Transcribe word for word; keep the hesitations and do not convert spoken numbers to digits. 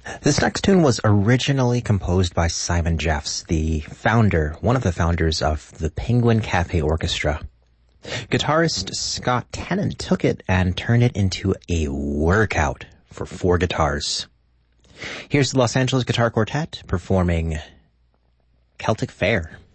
This next tune was originally composed by Simon Jeffs, the founder, one of the founders of the Penguin Cafe Orchestra. Guitarist Scott Tennant took it and turned it into a workout for four guitars. Here's the Los Angeles Guitar Quartet performing Celtic Fair.